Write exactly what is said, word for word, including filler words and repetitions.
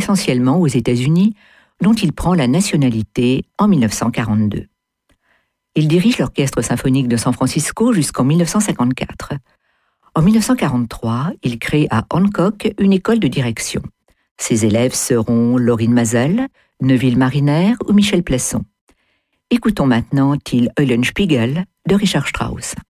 essentiellement aux États-Unis, dont il prend la nationalité en mille neuf cent quarante-deux. Il dirige l'Orchestre symphonique de San Francisco jusqu'en mille neuf cent cinquante-quatre. En mille neuf cent quarante-trois, il crée à Hancock une école de direction. Ses élèves seront Laurine Mazel, Neville Marriner ou Michel Plasson. Écoutons maintenant Till Eulenspiegel de Richard Strauss.